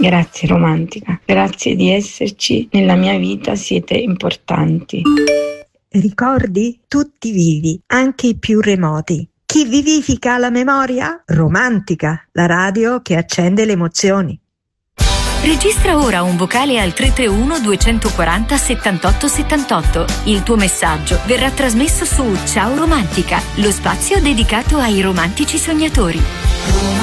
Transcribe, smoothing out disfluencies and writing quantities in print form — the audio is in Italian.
Grazie romantica, grazie di esserci nella mia vita, siete importanti. Ricordi? Tutti vivi, anche i più remoti. Chi vivifica la memoria? Romantica, la radio che accende le emozioni. Registra ora un vocale al 331 240 78 78. Il tuo messaggio verrà trasmesso su Ciao Romantica, lo spazio dedicato ai romantici sognatori.